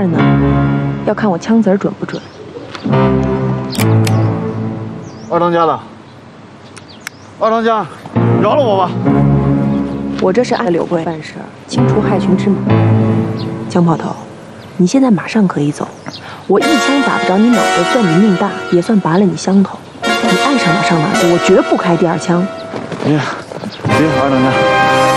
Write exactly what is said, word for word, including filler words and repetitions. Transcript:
二呢，要看我枪子儿准不准。 二当家的，二当家，饶了我吧！ 我这是按柳贵办事，清除害群之马。江炮头，你现在马上可以走。我一枪打不着你脑袋，算你命大，也算拔了你香头。你爱上哪上哪去，我绝不开第二枪。 别，别，二当家。